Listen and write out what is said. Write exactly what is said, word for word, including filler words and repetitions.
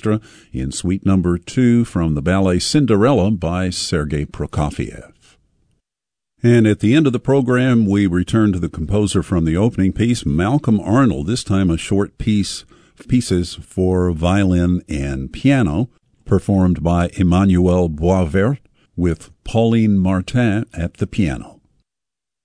Orchestra in Suite Number two from the ballet Cinderella by Sergei Prokofiev. And at the end of the program, we return to the composer from the opening piece, Malcolm Arnold, this time a short piece, pieces for violin and piano, performed by Emmanuel Boisvert with Pauline Martin at the piano.